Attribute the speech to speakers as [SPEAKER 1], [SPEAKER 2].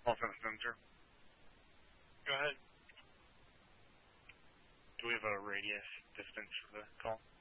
[SPEAKER 1] Offense center.
[SPEAKER 2] Go ahead.
[SPEAKER 1] Do we have a radius distance for the call?